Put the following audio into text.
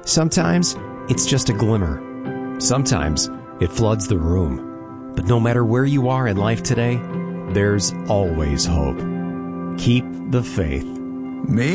Sometimes it's just a glimmer. Sometimes it floods the room. But no matter where you are in life today, there's always hope. Keep the faith. Me?